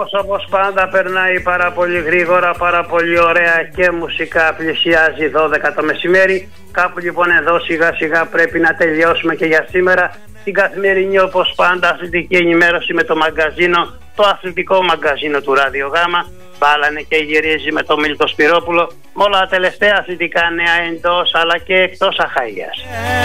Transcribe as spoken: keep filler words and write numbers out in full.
Όπως πάντα περνάει πάρα πολύ γρήγορα, πάρα πολύ ωραία και μουσικά, πλησιάζει δώδεκα το μεσημέρι. Κάπου λοιπόν εδώ σιγά σιγά πρέπει να τελειώσουμε και για σήμερα την καθημερινή, όπως πάντα, αθλητική ενημέρωση με το μαγκαζίνο, το αθλητικό μαγκαζίνο του Ράδιο Γάμα. Μπάλανε και γυρίζει με τον Μίλτο Σπυρόπουλο με όλα τα τελευταία αθλητικά νέα εντός αλλά και εκτός Αχαΐας.